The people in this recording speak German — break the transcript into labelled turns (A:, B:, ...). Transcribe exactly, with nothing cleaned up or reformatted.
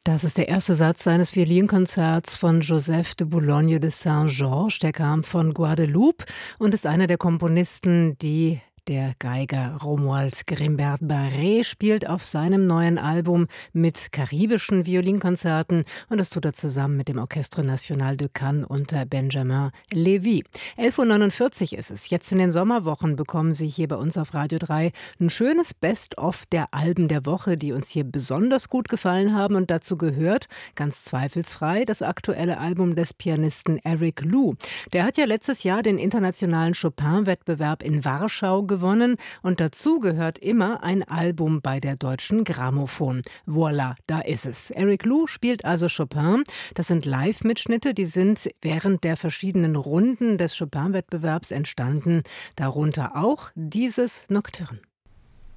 A: Das ist der erste Satz eines Violinkonzerts von Joseph de Boulogne de Saint-Georges. Der kam von Guadeloupe und ist einer der Komponisten, die der Geiger Romuald Grimbert-Barré spielt auf seinem neuen Album mit karibischen Violinkonzerten, und das tut er zusammen mit dem Orchestre National de Cannes unter Benjamin Levy. elf Uhr neunundvierzig ist es. Jetzt in den Sommerwochen bekommen Sie hier bei uns auf Radio drei ein schönes Best-of der Alben der Woche, die uns hier besonders gut gefallen haben, und dazu gehört ganz zweifelsfrei das aktuelle Album des Pianisten Eric Lou. Der hat ja letztes Jahr den internationalen Chopin-Wettbewerb in Warschau gewonnen. gewonnen und dazu gehört immer ein Album bei der Deutschen Grammophon. Voilà, da ist es. Eric Lou spielt also Chopin. Das sind Live-Mitschnitte, die sind während der verschiedenen Runden des Chopin-Wettbewerbs entstanden. Darunter auch dieses Nocturne.